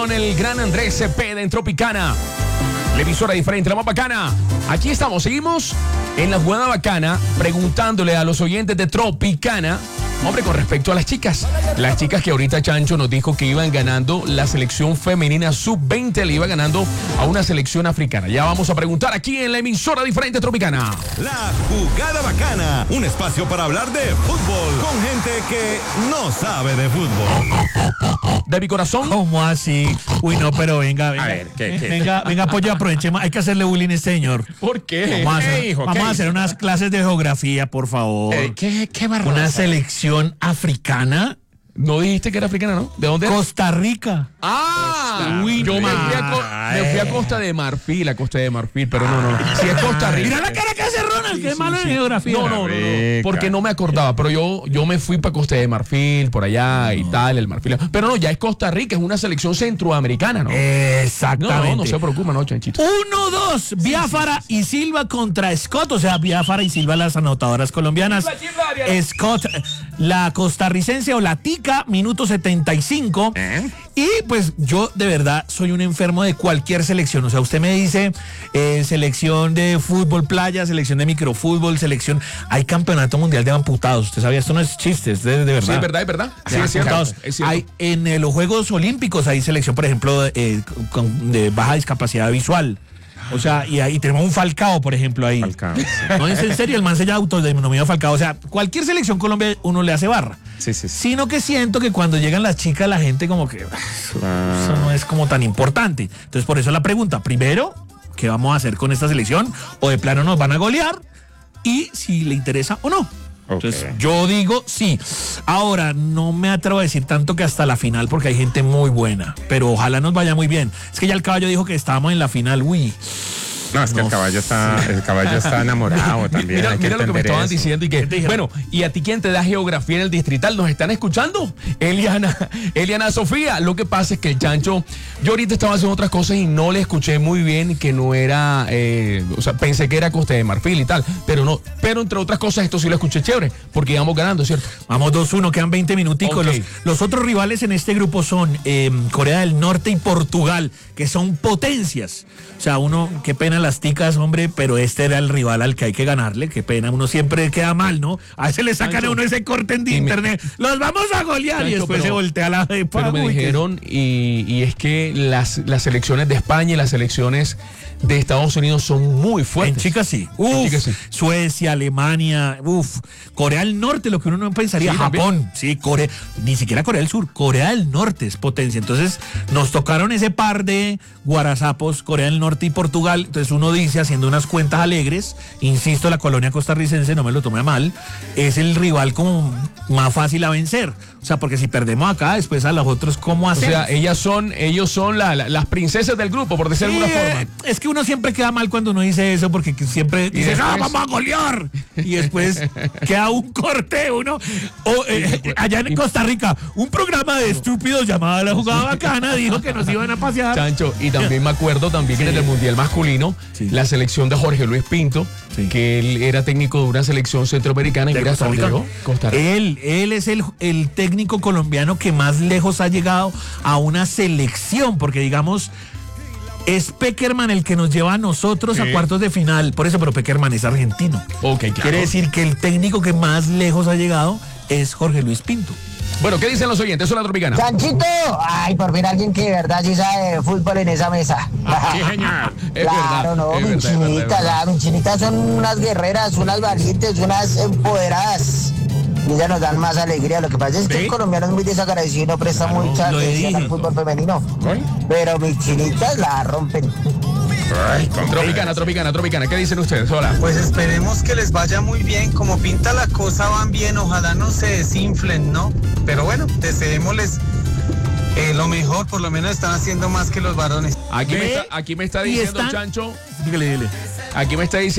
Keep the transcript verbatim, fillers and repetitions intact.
con el gran Andrés Cepeda en Tropicana, la emisora diferente, la más bacana. Aquí estamos, seguimos en la jugada bacana, preguntándole a los oyentes de Tropicana, hombre, con respecto a las chicas. Las chicas que ahorita Chancho nos dijo que iban ganando la selección femenina sub veinte, le iba ganando a una selección africana. Ya vamos a preguntar aquí en la emisora diferente Tropicana. La jugada bacana, un espacio para hablar de fútbol con gente que no sabe de fútbol. De mi corazón. ¿Cómo así? Uy, no, pero venga, venga. A ver, ¿qué, qué? Venga, venga, pollo, aprovechemos. Hay que hacerle bullying a este señor. ¿Por qué? Vamos a hacer, ¿Qué, hijo? vamos ¿Qué a hacer hizo? unas clases de geografía, por favor. Eh, ¿Qué, qué barbaridad? Una selección africana. No dijiste que era africana, ¿no? ¿De dónde era? Costa Rica. Ah, Uy, yo me ma. fui, a, Co- me fui a Costa de Marfil, a Costa de Marfil, pero no, no. Si es Costa Rica. Mira la cara que hace Ronald, que es malo en geografía. No, no, no, no, porque no me acordaba, pero yo, yo me fui para Costa de Marfil, por allá y tal, el Marfil. Pero no, ya es Costa Rica, es una selección centroamericana, ¿no? Exactamente. No, no, no se preocupe, no, Chanchito. uno dos, Biafara y Silva contra Scott, o sea, Biafara y Silva las anotadoras colombianas. Scott, la costarricense o la tica, minuto setenta y cinco. ¿Eh? Y pues yo de verdad soy un enfermo de cualquier selección. O sea, usted me dice eh, selección de fútbol playa, selección de microfútbol, selección. Hay campeonato mundial de amputados. Usted sabía, esto no es chiste, es de, de verdad. Sí, es verdad, es verdad. Sí, De es cierto, amputados. es cierto. Hay, en eh, los Juegos Olímpicos hay selección, por ejemplo, eh, con, de baja discapacidad visual. O sea, y ahí tenemos un Falcao, por ejemplo, ahí. Falcao. No, es en serio, el man se llama autodenominado Falcao. O sea, cualquier selección Colombia uno le hace barra. Sí, sí, sí. Sino que siento que cuando llegan las chicas, la gente como que ah, eso no es como tan importante. Entonces, por eso la pregunta, primero, ¿qué vamos a hacer con esta selección? O de plano nos van a golear y si le interesa o no. Entonces, Okay. yo digo sí. Ahora, no me atrevo a decir tanto que hasta la final, porque hay gente muy buena, pero ojalá nos vaya muy bien. Es que ya el caballo dijo que estábamos en la final, uy. No, es que No el caballo está, el caballo está enamorado también. Mira, hay que mira lo que me entender estaban eso. diciendo y que, ¿Qué te dijeron? bueno, ¿y a ti quién te da geografía en el distrital? ¿Nos están escuchando? Eliana, Eliana Sofía. Lo que pasa es que el Chancho, yo ahorita estaba haciendo otras cosas y no le escuché muy bien que no era, eh, o sea, pensé que era Costa de Marfil y tal, pero no, pero entre otras cosas esto sí lo escuché chévere, porque íbamos ganando, ¿cierto? Vamos dos uno, quedan veinte minuticos. Ok. Los, los otros rivales en este grupo son eh, Corea del Norte y Portugal, que son potencias. O sea, uno, qué pena las ticas, hombre, pero este era el rival al que hay que ganarle. Qué pena, uno siempre queda mal, ¿no? A veces le sacan Sancho, a uno ese corte en y me- internet. Los vamos a golear y Sancho, después pero- se voltea la de Pero me uy, qué- dijeron, y, y es que las, las selecciones de España y las selecciones de Estados Unidos son muy En fuertes. chicas sí. En Uf, chicas sí. Suecia, Alemania, uf, Corea del Norte, lo que uno no pensaría, Sí, también. Japón, sí, Corea, ni siquiera Corea del Sur, Corea del Norte es potencia. Entonces, nos tocaron ese par de guarazapos, Corea del Norte y Portugal. Entonces, uno dice, haciendo unas cuentas alegres, insisto, la colonia costarricense, no me lo tome a mal, es el rival como más fácil a vencer. O sea, porque si perdemos acá, después a los otros, ¿cómo O hacemos? sea, ellas son, ellos son la- la- las princesas del grupo, por decirlo de Sí, alguna forma. eh, es que uno siempre queda mal cuando uno dice eso, porque que siempre dice, después- ah, vamos a golear. Y después queda un corte, uno. O eh, allá en Costa Rica, un programa de estúpidos llamado La Jugada Bacana dijo que nos iban a pasear. Chancho, y también me acuerdo también que Sí. en el Mundial masculino, Sí. la selección de Jorge Luis Pinto, Sí. que él era técnico de una selección centroamericana y De mira hasta Costa dónde Rica. llegó, Costa Rica. Él, él es el, el técnico colombiano que más lejos ha llegado a una selección, porque digamos, es Peckerman el que nos lleva a nosotros Sí. a cuartos de final. Por eso, pero Peckerman es argentino. Ok, claro. Quiere decir que el técnico que más lejos ha llegado es Jorge Luis Pinto. Bueno, ¿qué dicen los oyentes? Eso es la Tropicana. Chanchito, ay, por fin alguien que de verdad sí sabe de fútbol en esa mesa. Sí, señor. Es Claro, verdad. no, es mis verdad, es verdad, es chinitas, verdad. ah, mis chinitas son unas guerreras, unas valientes, unas empoderadas. Y ellas nos dan más alegría. Lo que pasa es que ¿Sí? el colombiano es muy desagradecido y no presta mucha lo atención dije. al fútbol femenino. Pero mis chinitas la rompen. Tropicana, Tropicana, Tropicana. ¿Qué dicen ustedes? Hola. Pues esperemos que les vaya muy bien, como pinta la cosa van bien, ojalá no se desinflen, ¿no? Pero bueno, deseémosles eh, lo mejor, por lo menos están haciendo más que los varones. Aquí me ¿Ve? está, aquí me está Y diciendo están- Chancho, Dígale, dile. aquí me está diciendo